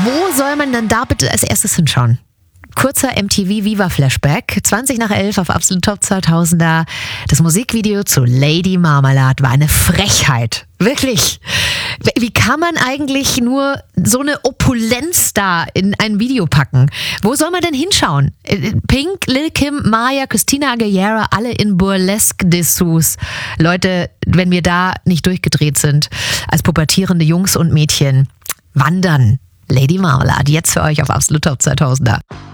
Wo soll man denn da bitte als erstes hinschauen? Kurzer MTV Viva Flashback, 20 nach 11 auf Absolut Top 2000er. Das Musikvideo zu Lady Marmalade war eine Frechheit. Wirklich. Wie kann man eigentlich nur so eine Opulenz da in ein Video packen? Wo soll man denn hinschauen? Pink, Lil Kim, Maya, Christina Aguilera, alle in Burlesque-Dessous. Leute, wenn wir da nicht durchgedreht sind, als pubertierende Jungs und Mädchen, wann dann? Lady Marmalade, jetzt für euch auf Absolut Top 2000er.